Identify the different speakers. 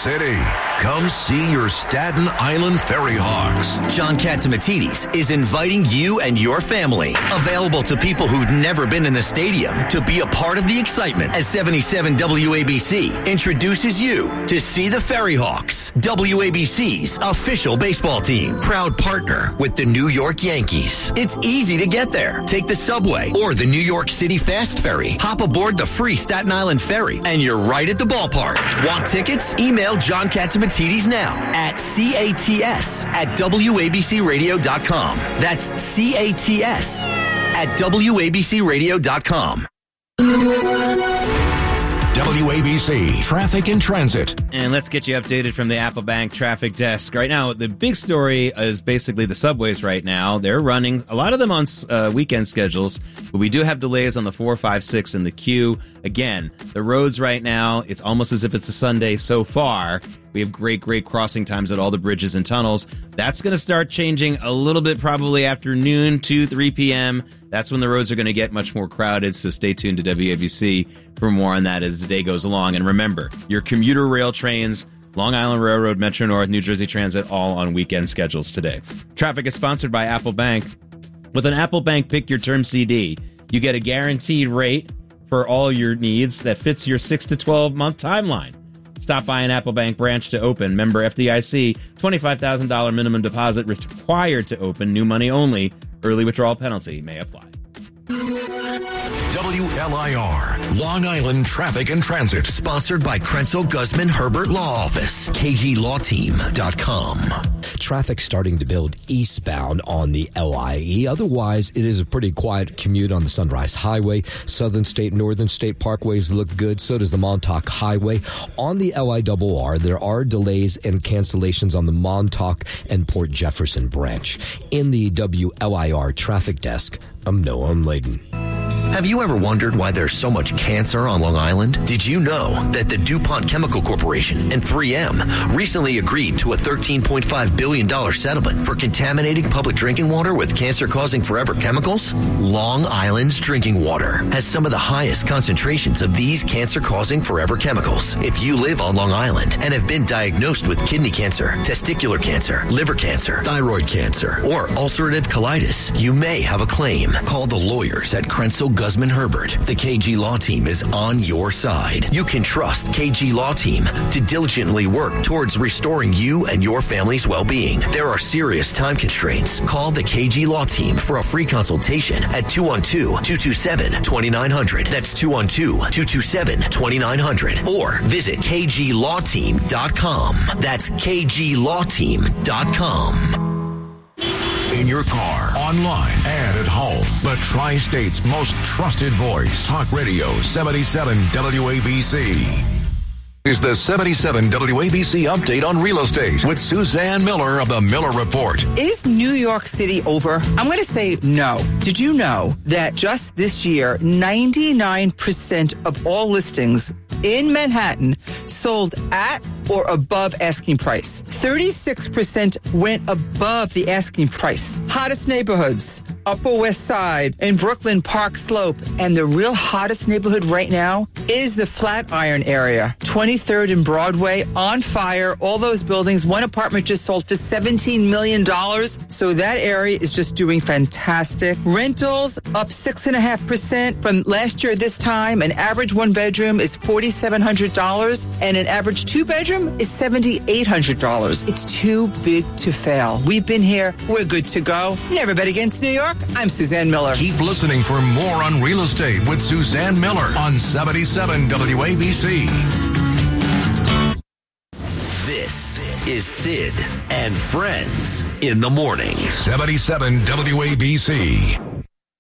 Speaker 1: City. Come see your Staten Island Ferry Hawks.
Speaker 2: John Catsimatidis is inviting you and your family, available to people who've never been in the stadium, to be a part of the excitement as 77 WABC introduces you to see the Ferry Hawks, WABC's official baseball team, proud partner with the New York Yankees. It's easy to get there. Take the subway or the New York City Fast Ferry. Hop aboard the free Staten Island Ferry, and you're right at the ballpark. Want tickets? Email John Catsimatidis now at CATS@WABCradio.com. That's CATS@WABCradio.com.
Speaker 1: WABC Traffic and Transit.
Speaker 3: And let's get you updated from the Apple Bank traffic desk. Right now, the big story is basically the subways right now. They're running, a lot of them on weekend schedules, but we do have delays on the 4, 5, 6 and the Q. Again, the roads right now, it's almost as if it's a Sunday so far. We have great crossing times at all the bridges and tunnels. That's going to start changing a little bit probably after noon to 3 p.m. That's when the roads are going to get much more crowded, so stay tuned to WABC for more on that as the day goes along. And remember, your commuter rail trains, Long Island Railroad, Metro North, New Jersey Transit, all on weekend schedules today. Traffic is sponsored by Apple Bank. With an Apple Bank Pick Your Term CD, you get a guaranteed rate for all your needs that fits your 6 to 12-month timeline. Stop by an Apple Bank branch to open. Member FDIC, $25,000 minimum deposit required to open. New money only. Early withdrawal penalty may apply.
Speaker 1: WLIR, Long Island Traffic and Transit.
Speaker 2: Sponsored by Krenzel Guzman Herbert Law Office, KGLawTeam.com.
Speaker 4: Traffic starting to build eastbound on the LIE. Otherwise, it is a pretty quiet commute on the Sunrise Highway. Southern State, Northern State Parkways look good. So does the Montauk Highway. On the LIRR, there are delays and cancellations on the Montauk and Port Jefferson branch. In the WLIR traffic desk, I'm Noah Layden.
Speaker 2: Have you ever wondered why there's so much cancer on Long Island? Did you know that the DuPont Chemical Corporation and 3M recently agreed to a $13.5 billion settlement for contaminating public drinking water with cancer-causing forever chemicals? Long Island's drinking water has some of the highest concentrations of these cancer-causing forever chemicals. If you live on Long Island and have been diagnosed with kidney cancer, testicular cancer, liver cancer, thyroid cancer, or ulcerative colitis, you may have a claim. Call the lawyers at Krenzel Guzman Herbert. The KG Law Team is on your side. You can trust KG Law Team to diligently work towards restoring you and your family's well-being. There are serious time constraints. Call the KG Law Team for a free consultation at 212-227-2900. That's 212-227-2900. Or visit KGLawTeam.com. That's KGLawTeam.com.
Speaker 1: In your car, online, and at home. The Tri-State's most trusted voice. Talk Radio 77 WABC. Is the 77 WABC update on real estate with Suzanne Miller of the Miller Report.
Speaker 5: Is New York City over? I'm going to say no. Did you know that just this year, 99% of all listings in Manhattan sold at or above asking price? 36% went above the asking price. Hottest neighborhoods, Upper West Side and Brooklyn Park Slope. And the real hottest neighborhood right now is the Flatiron area. 23rd and Broadway, on fire. All those buildings. One apartment just sold for $17 million. So that area is just doing fantastic. Rentals up 6.5% from last year this time. An average one bedroom is $4,700 and an average two bedroom is $7,800. It's too big to fail. We've been here. We're good to go. Never bet against New York. I'm Suzanne Miller.
Speaker 1: Keep listening for more on real estate with Suzanne Miller on 77 WABC.
Speaker 2: This is Sid and Friends in the Morning.
Speaker 1: 77 WABC.